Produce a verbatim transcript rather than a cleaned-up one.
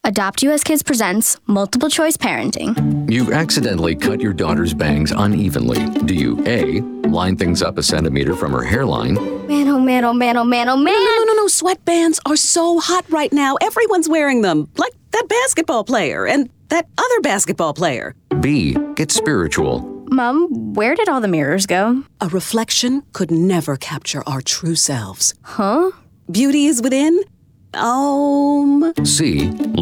Adopt U S Kids presents Multiple Choice Parenting. You accidentally cut your daughter's bangs unevenly. Do you A, line things up a centimeter from her hairline? Man, oh man, oh man, oh man, oh man! No, no, no, no, sweatbands are so hot right now. Everyone's wearing them, like that basketball player and that other basketball player. B, get spiritual. Mom, where did all the mirrors go? A reflection could never capture our true selves. Huh? Beauty is within. Um... C,